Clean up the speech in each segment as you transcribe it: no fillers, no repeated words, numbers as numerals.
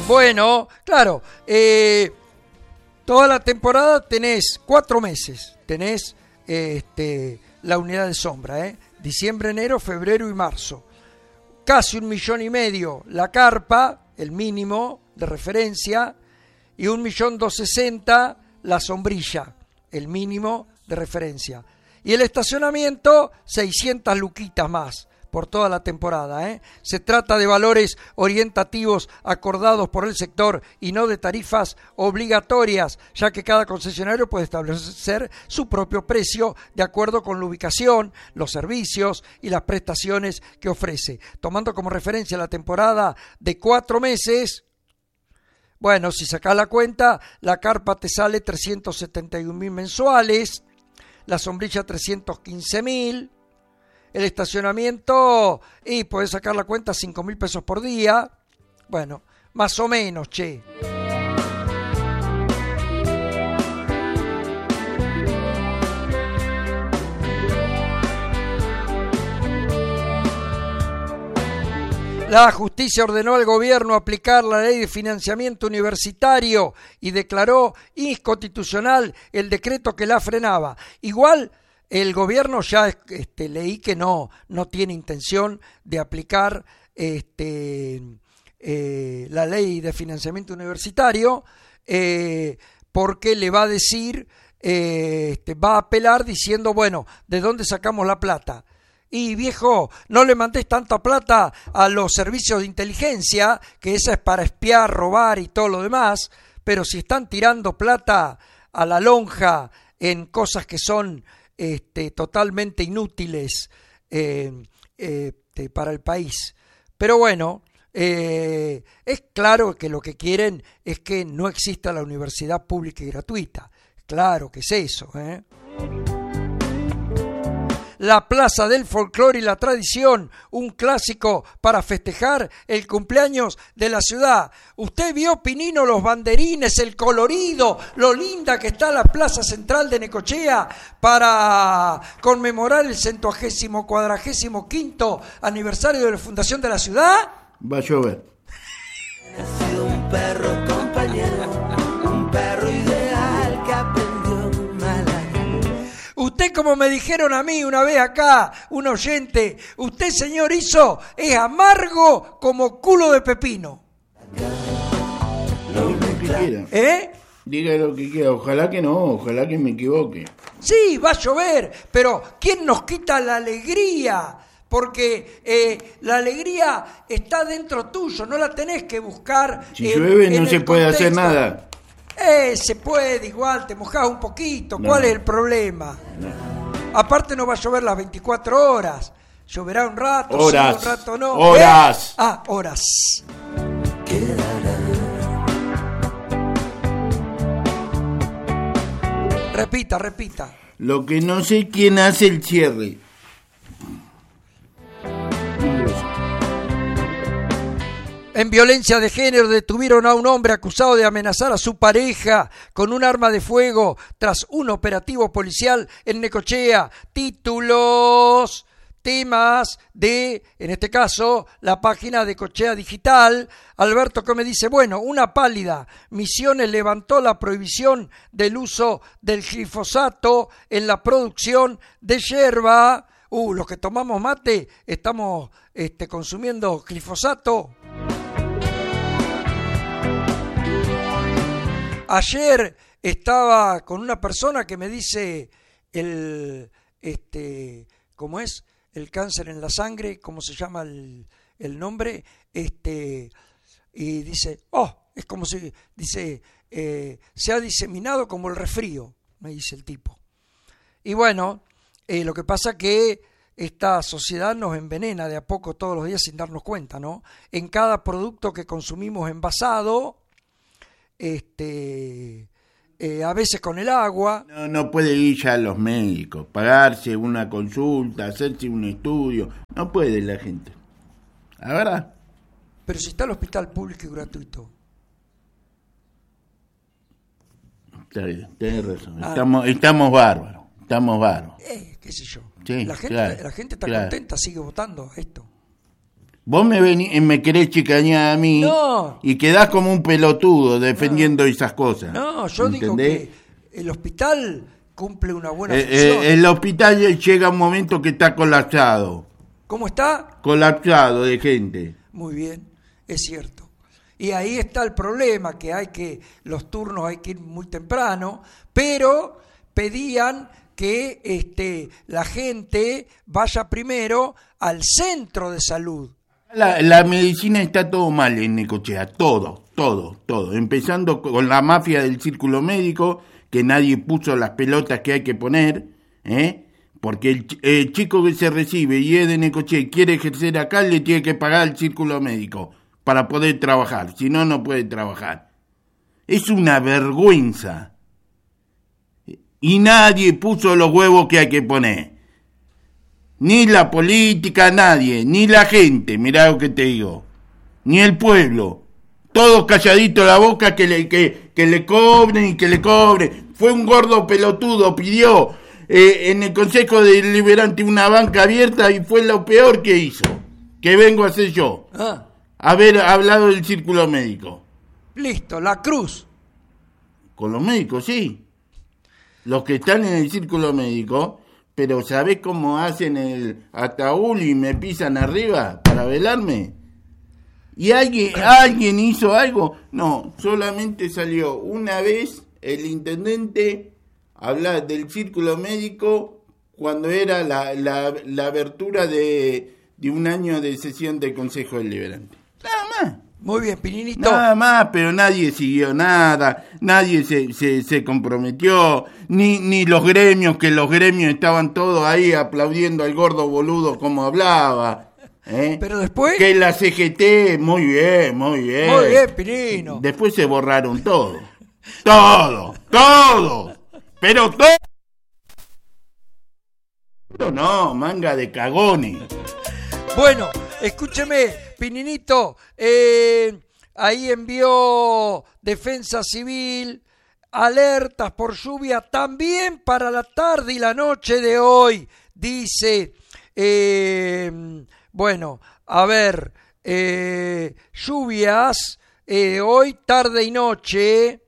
Bueno, claro, toda la temporada tenés 4 meses, tenés la unidad de sombra, diciembre, enero, febrero y marzo. Casi 1,5 millones la carpa, el mínimo de referencia, y 1.260.000 la sombrilla, el mínimo de referencia. Y el estacionamiento, 600 luquitas más por toda la temporada. Se trata de valores orientativos acordados por el sector y no de tarifas obligatorias, ya que cada concesionario puede establecer su propio precio de acuerdo con la ubicación, los servicios y las prestaciones que ofrece. Tomando como referencia la temporada de 4 meses, bueno, si sacás la cuenta, la carpa te sale 371.000 mensuales, la sombrilla 315.000, el estacionamiento, y podés sacar la cuenta, 5.000 pesos por día. Bueno, más o menos, che. La justicia ordenó al gobierno aplicar la ley de financiamiento universitario y declaró inconstitucional el decreto que la frenaba. Igual el gobierno ya leí que no tiene intención de aplicar la ley de financiamiento universitario porque le va a decir, va a apelar diciendo, bueno, ¿de dónde sacamos la plata? Y viejo, no le mandés tanta plata a los servicios de inteligencia, que esa es para espiar, robar y todo lo demás, pero si están tirando plata a la lonja en cosas que son totalmente inútiles para el país. Pero bueno, es claro que lo que quieren es que no exista la universidad pública y gratuita. Claro que es eso, La Plaza del Folclore y la Tradición, un clásico para festejar el cumpleaños de la ciudad. Usted vio, Pinino, los banderines, el colorido, lo linda que está la Plaza Central de Necochea para conmemorar el 145º aniversario de la fundación de la ciudad. Va a llover. Ha sido un perro compañero, un perro ideal que aprendió mal. Usted, como me dijeron a mí una vez acá, un oyente, usted, señor Iso, es amargo como culo de pepino. Diga lo que quiera. Diga lo que quiera, ojalá que no, ojalá que me equivoque. Sí, va a llover, pero ¿quién nos quita la alegría? Porque la alegría está dentro tuyo, no la tenés que buscar. Si llueve no se puede hacer nada. Se puede igual, te mojás un poquito, No. ¿Cuál es el problema? No. Aparte no va a llover las 24 horas, lloverá un rato, Horas. sí, un rato no. Horas. Horas. Repita. Lo que no sé quién hace el cierre. En violencia de género detuvieron a un hombre acusado de amenazar a su pareja con un arma de fuego tras un operativo policial en Necochea. Títulos, temas de, en este caso, la página de Cochea Digital. Alberto, que me dice, bueno, una pálida. Misiones levantó la prohibición del uso del glifosato en la producción de yerba. Los que tomamos mate estamos consumiendo glifosato. Ayer estaba con una persona que me dice ¿cómo es? El cáncer en la sangre, ¿cómo se llama el nombre? Y dice, es como si, dice, se ha diseminado como el resfrío, me dice el tipo. Y bueno, lo que pasa que esta sociedad nos envenena de a poco todos los días sin darnos cuenta, ¿no? En cada producto que consumimos envasado, a veces con el agua. No puede ir ya a los médicos, pagarse una consulta, hacerse un estudio. No puede la gente. ¿La verdad? Pero si está el hospital público y gratuito. Está bien, tenés razón. Estamos bárbaros. Qué sé yo. Sí, la gente está claro. contenta, sigue votando esto. Vos me querés chicañar a mí No. y quedás como un pelotudo defendiendo esas cosas. No, yo digo ¿entendés? que el hospital cumple una buena función. El hospital llega un momento que está colapsado. ¿Cómo está? Colapsado de gente. Muy bien, es cierto. Y ahí está el problema, que los turnos hay que ir muy temprano, pero pedían que la gente vaya primero al centro de salud. La medicina está todo mal en Necochea, todo. Empezando con la mafia del círculo médico, que nadie puso las pelotas que hay que poner, porque el chico que se recibe y es de Necochea y quiere ejercer acá, le tiene que pagar el círculo médico para poder trabajar, si no, no puede trabajar. Es una vergüenza. Y nadie puso los huevos que hay que poner. Ni la política, nadie, ni la gente, mirá lo que te digo, ni el pueblo, todos calladitos la boca que le cobren y que le cobren. Fue un gordo pelotudo, pidió en el Consejo Deliberante una banca abierta y fue lo peor que hizo, que vengo a hacer yo, haber hablado del círculo médico. Listo, la cruz. Con los médicos, sí, los que están en el círculo médico. Pero ¿sabés cómo hacen el ataúd y me pisan arriba para velarme? ¿Y alguien hizo algo? No, solamente salió una vez el intendente a hablar del círculo médico cuando era la abertura de un año de sesión del Consejo Deliberante. Nada más. Muy bien, Pininito. Nada más, pero nadie siguió nada, nadie se comprometió, ni los gremios, que los gremios estaban todos ahí aplaudiendo al gordo boludo como hablaba. Pero después... Que la CGT, muy bien. Muy bien, Pinino. Después se borraron todo. Todo. Pero todo. Pero no, manga de cagones. Bueno, escúcheme, Pininito, ahí envió Defensa Civil alertas por lluvia también para la tarde y la noche de hoy. Dice, bueno, a ver, lluvias hoy tarde y noche,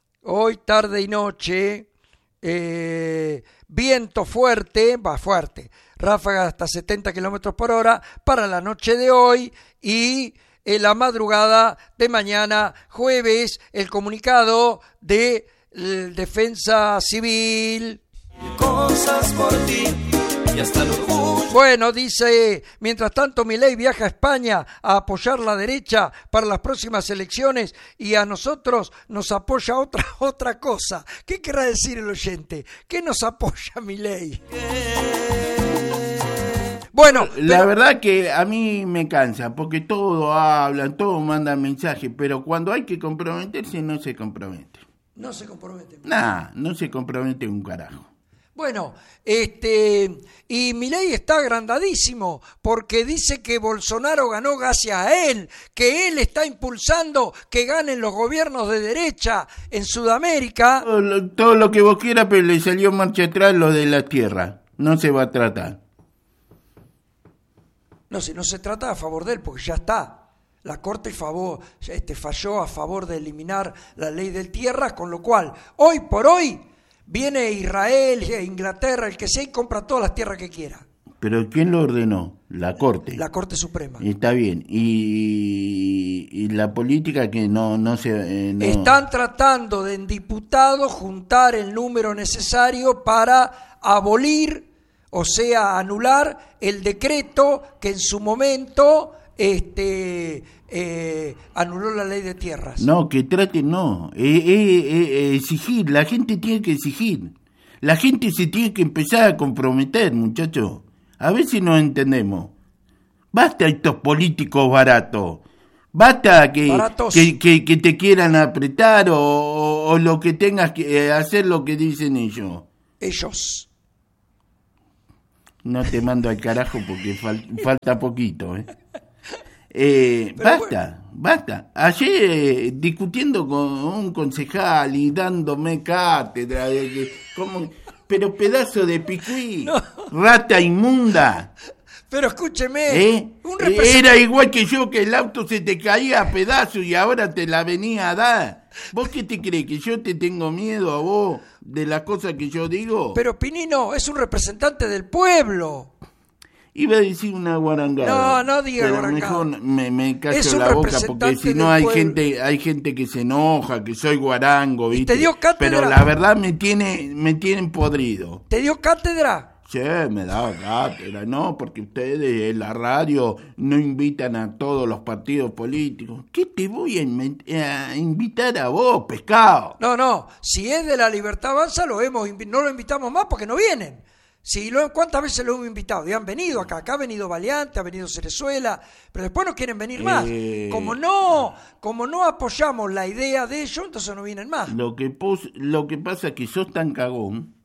viento fuerte, ráfagas hasta 70 kilómetros por hora para la noche de hoy y en la madrugada de mañana, jueves, el comunicado de Defensa Civil. Cosas por ti y hasta el orgullo. Bueno, dice, mientras tanto Milei viaja a España a apoyar la derecha para las próximas elecciones y a nosotros nos apoya otra cosa. ¿Qué querrá decir el oyente? ¿Qué nos apoya Milei? Bueno, la verdad que a mí me cansa, porque todos hablan, todos mandan mensajes, pero cuando hay que comprometerse no se compromete. No se compromete. No se compromete un carajo. Bueno, y Milei está agrandadísimo porque dice que Bolsonaro ganó gracias a él, que él está impulsando que ganen los gobiernos de derecha en Sudamérica. Todo lo que vos quieras, pero le salió marcha atrás lo de la tierra. No se va a tratar. No, si no se trata a favor de él, porque ya está. La Corte falló a favor de eliminar la ley del tierra, con lo cual, hoy por hoy, viene Israel, Inglaterra, el que sea, y compra todas las tierras que quiera. ¿Pero quién lo ordenó? La Corte. La Corte Suprema. Está bien. Y la política que no se... no... Están tratando de en diputados juntar el número necesario para abolir, o sea, anular el decreto que en su momento anuló la ley de tierras. No, que traten, no. Exigir, la gente tiene que exigir. La gente se tiene que empezar a comprometer, muchachos. A ver si nos entendemos. Basta estos políticos baratos. Basta que te quieran apretar o lo que tengas que hacer lo que dicen ellos. Ellos. No te mando al carajo porque falta poquito, Basta. Ayer discutiendo con un concejal y dándome cátedra pero pedazo de picuí, no. Rata inmunda. Pero escúcheme, un Era igual que yo, que el auto se te caía a pedazos y ahora te la venía a dar. ¿Vos qué te crees? ¿Que yo te tengo miedo a vos de las cosas que yo digo? Pero Pinino es un representante del pueblo. Iba a decir una guarangada. No diga pero guarangada. Mejor me callo Es un la boca, representante porque si no del hay pueblo. gente que se enoja, que soy guarango, ¿Y ¿viste? te dio cátedra? Pero la verdad me tienen podrido. ¿Te dio cátedra? Sí, me da cátedra, ¿no? Porque ustedes en la radio no invitan a todos los partidos políticos. ¿Qué te voy a invitar a vos, pescado? No. Si es de la Libertad Avanza, no lo invitamos más porque no vienen. ¿Cuántas veces lo hemos invitado? Y han venido acá. Acá ha venido Valiante, ha venido Cerezuela, pero después no quieren venir más. Como no apoyamos la idea de ellos, entonces no vienen más. Lo que pasa es que sos tan cagón.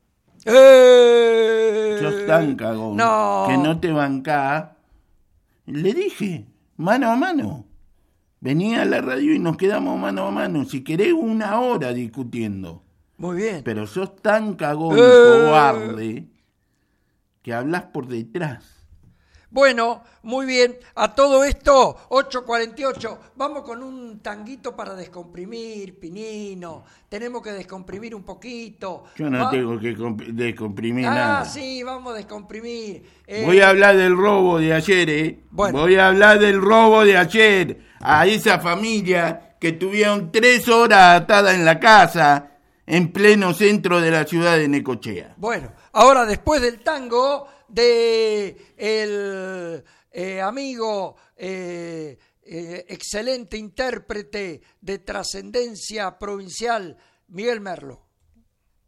¡Eh! Sos tan cagón No. que no te bancás. Le dije, mano a mano. Venía a la radio y nos quedamos mano a mano. Si querés, 1 hora discutiendo. Muy bien. Pero sos tan cagón y cobarde que hablas por detrás. Bueno, muy bien. A todo esto, 8:48. Vamos con un tanguito para descomprimir, Pinino. Tenemos que descomprimir un poquito. Yo no tengo que descomprimir nada. Sí, vamos a descomprimir. Voy a hablar del robo de ayer, Bueno. Voy a hablar del robo de ayer. A esa familia que tuvieron 3 horas atada en la casa, en pleno centro de la ciudad de Necochea. Bueno, ahora después del tango de el amigo, excelente intérprete de trascendencia provincial, Miguel Merlo.